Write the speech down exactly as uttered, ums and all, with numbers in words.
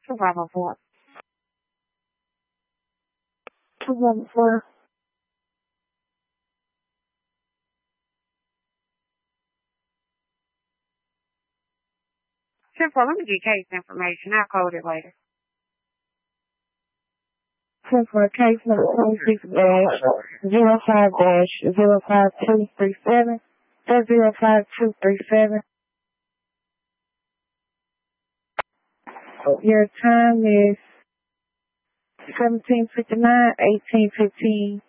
two five oh four. two one four. ten four, let me get case information. I'll code it later. ten four, case number twenty-six dash zero five dash zero five two three seven. That's zero five two three seven. Your time is seventeen fifty-nine, eighteen fifteen.